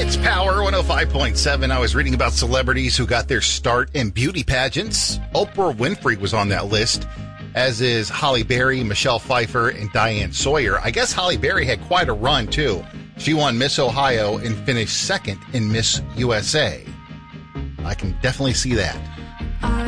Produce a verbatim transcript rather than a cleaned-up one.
It's Power one oh five point seven. I was reading about celebrities who got their start in beauty pageants. Oprah Winfrey was on that list, as is Halle Berry, Michelle Pfeiffer, and Diane Sawyer. I guess Halle Berry had quite a run, too. She won Miss Ohio and finished second in Miss U S A. I can definitely see that.